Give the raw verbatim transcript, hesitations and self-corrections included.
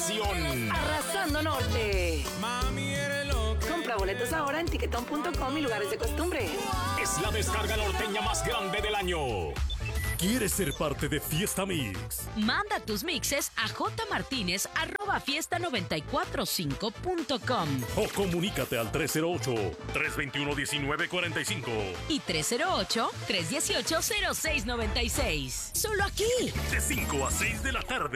Nación. Arrasando Norte. Mami, eres lo que Compra boletos ahora en tiquetón punto com y lugares de costumbre. Es la descarga norteña más grande del año. ¿Quieres ser parte de Fiesta Mix? Manda tus mixes a jmartinez arroba fiesta noventa y cuatro cinco punto com O comunícate al tres cero ocho, tres dos uno, uno nueve cuatro cinco. y tres cero ocho, tres uno ocho, cero seis nueve seis. Solo aquí. De cinco a seis de la tarde.